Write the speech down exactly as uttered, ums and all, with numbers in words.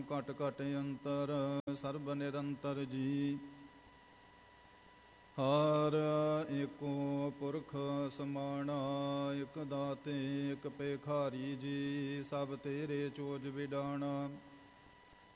ਘਟ ਘਟ ਅੰਤਰ ਸਰਬ ਨਿਰੰਤਰ ਜੀ। ਹਰ ਏਕੋ ਪੁਰਖ ਸਮਾਣਾ, ਇਕ ਦਾਤੇ ਇਕ ਭੇਖਾਰੀ ਜੀ। ਸਭ ਤੇਰੇ ਚੋਜ ਵਿਡਾਣਾ,